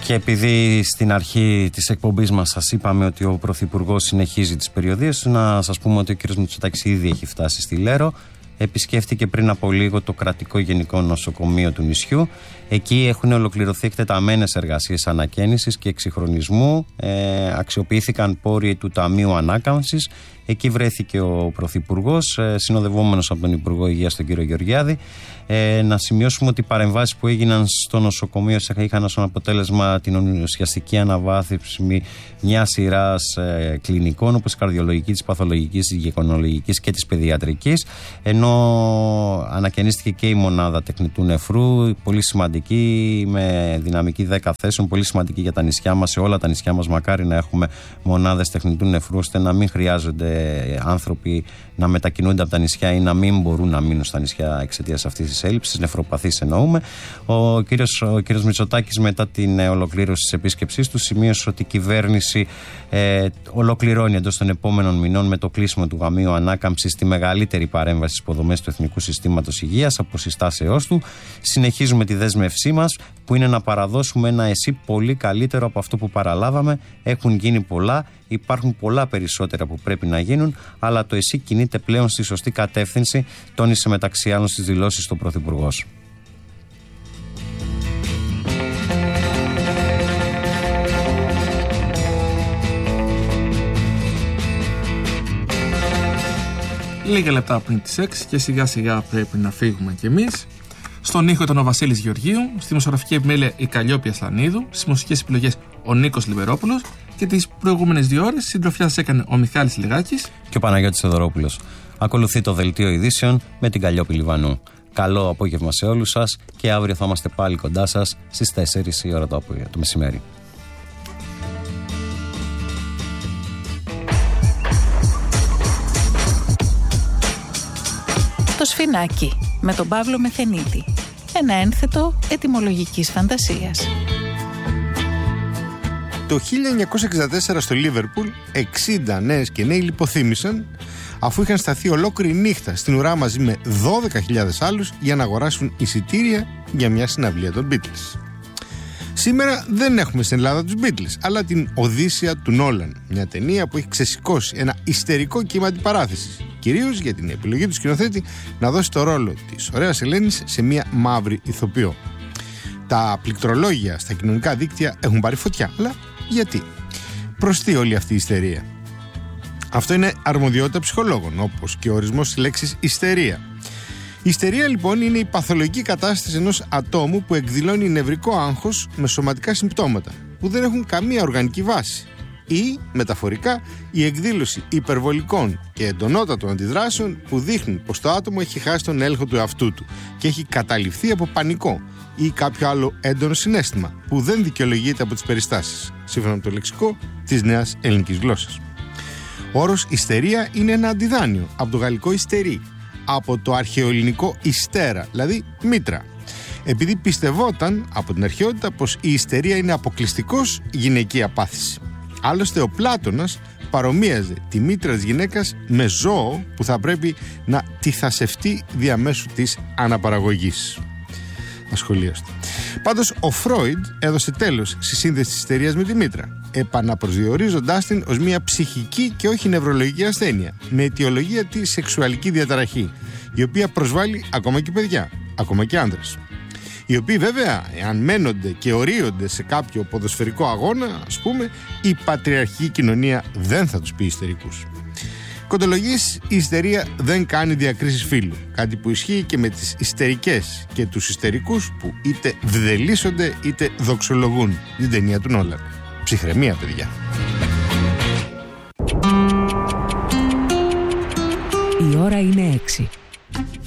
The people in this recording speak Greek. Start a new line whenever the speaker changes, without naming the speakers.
Και επειδή στην αρχή της εκπομπής μας σας είπαμε ότι ο Πρωθυπουργός συνεχίζει τις περιοδίες, να σας πούμε ότι ο κ. Μητσοτάκης ήδη έχει φτάσει στη Λέρο. Επισκέφτηκε πριν από λίγο το κρατικό γενικό νοσοκομείο του νησιού. Εκεί έχουν ολοκληρωθεί εκτεταμένες εργασίες ανακαίνησης και εξυγχρονισμού. Αξιοποιήθηκαν πόροι του Ταμείου Ανάκαμψης. Εκεί βρέθηκε ο Πρωθυπουργός, συνοδευόμενος από τον Υπουργό Υγείας, τον κύριο Γεωργιάδη. Να σημειώσουμε ότι οι παρεμβάσεις που έγιναν στο νοσοκομείο είχαν ως αποτέλεσμα την ουσιαστική αναβάθμιση μια σειράς κλινικών, όπως η καρδιολογική, της παθολογικής, της γεκονολογικής και της παιδιατρικής. Ενώ ανακαινίστηκε και η μονάδα τεχνητού νεφρού, πολύ σημαντική, με δυναμική 10 θέσεων, πολύ σημαντική για τα νησιά μας, σε όλα τα νησιά μας. Μακάρι να έχουμε μονάδες τεχνητού νεφρού, ώστε να μην χρειάζονται άνθρωποι να μετακινούνται από τα νησιά ή να μην μπορούν να μείνουν στα νησιά εξαιτίας αυτής της έλλειψης, νεφροπαθής εννοούμε. Ο κύριος Μητσοτάκης, μετά την ολοκλήρωση της επίσκεψής του, σημείωσε ότι η κυβέρνηση ολοκληρώνει εντός των επόμενων μηνών, με το κλείσιμο του Ταμείου Ανάκαμψης, τη μεγαλύτερη παρέμβαση στις υποδομές του Εθνικού Συστήματος Υγείας από συστάσεώς του. Συνεχίζουμε τη δέσμευσή μας, που είναι να παραδώσουμε ένα ΕΣΥ πολύ καλύτερο από αυτό που παραλάβαμε. Έχουν γίνει πολλά, υπάρχουν πολλά περισσότερα που πρέπει να γίνουν, αλλά το ΕΣΥ κινείται πλέον στη σωστή κατεύθυνση, τόνισε μεταξύ άλλων στις δηλώσεις του Πρωθυπουργός.
Λίγα λεπτά πριν τις 6 και σιγά σιγά πρέπει να φύγουμε κι εμείς. Στον ήχο ήταν ο Βασίλης Γεωργίου, στη δημοσιογραφική επιμέλεια η Καλλιόπη Ασλανίδου, στις μουσικές επιλογές ο Νίκος Λιβερόπουλος και τις προηγούμενες 2 ώρες συντροφιά σας έκανε ο Μιχάλης Λιγάκης
και ο Παναγιώτης Θεοδωρόπουλος. Ακολουθεί το δελτίο ειδήσεων με την Καλλιόπη Λιβανού. Καλό απόγευμα σε όλους σας και αύριο θα είμαστε πάλι κοντά σας στις 4 η ώρα το μεσημέρι.
Το Σφινάκι με τον Παύλο Μεθενίτη. Ένα ένθετο ετυμολογικής φαντασίας.
Το 1964 στο Λίβερπουλ 60 νέες και νέοι λιποθύμησαν, αφού είχαν σταθεί ολόκληρη νύχτα στην ουρά μαζί με 12.000 άλλους για να αγοράσουν εισιτήρια για μια συναυλία των Beatles. Σήμερα δεν έχουμε στην Ελλάδα τους Beatles, αλλά την Οδύσσεια του Νόλαν, μια ταινία που έχει ξεσηκώσει ένα ιστερικό κύμα αντιπαράθεσης, κυρίως για την επιλογή του σκηνοθέτη να δώσει το ρόλο της ωραίας Ελένης σε μια μαύρη ηθοποιό. Τα πληκτρολόγια στα κοινωνικά δίκτυα έχουν πάρει φωτιά, αλλά γιατί? Προς τι όλη αυτή η ιστερία? Αυτό είναι αρμοδιότητα ψυχολόγων, όπως και ο ορισμός της λέξης ιστερία. Η ιστερία λοιπόν είναι η παθολογική κατάσταση ενός ατόμου που εκδηλώνει νευρικό άγχος με σωματικά συμπτώματα που δεν έχουν καμία οργανική βάση, ή μεταφορικά η εκδήλωση υπερβολικών και εντονότατων αντιδράσεων που δείχνουν πως το άτομο έχει χάσει τον έλεγχο του εαυτού του και έχει καταληφθεί από πανικό ή κάποιο άλλο έντονο συναίσθημα που δεν δικαιολογείται από τις περιστάσεις, σύμφωνα με το λεξικό της νέας ελληνικής γλώσσας. Ο όρος ιστερία είναι ένα αντιδάνειο από το γαλλικό ιστερί, από το αρχαιοελληνικό ιστέρα, δηλαδή μήτρα. Επειδή πιστευόταν από την αρχαιότητα πως η ιστερία είναι αποκλειστικώς γυναική απάθηση. Άλλωστε ο Πλάτωνας παρομοίαζε τη μήτρα της γυναίκας με ζώο που θα πρέπει να τυθασευτεί διαμέσου της αναπαραγωγής. Ασχολίαστο. Πάντως ο Φρόιντ έδωσε τέλος στη σύνδεση της ιστερίας με τη μήτρα, επαναπροσδιορίζοντάς την ως μια ψυχική και όχι νευρολογική ασθένεια, με αιτιολογία τη σεξουαλική διαταραχή, η οποία προσβάλλει ακόμα και παιδιά, ακόμα και άντρες. Οι οποίοι βέβαια, εάν μένονται και ορίονται σε κάποιο ποδοσφαιρικό αγώνα, ας πούμε, η πατριαρχική κοινωνία δεν θα τους πει ιστερικούς. Κοντολογής, η ιστερία δεν κάνει διακρίσεις φύλου. Κάτι που ισχύει και με τις ιστερικές και τους ιστερικούς που είτε βδελίσσονται είτε δοξολογούν. Την ταινία του Νόλαν. Ψυχραιμία, παιδιά.
Η ώρα είναι 6.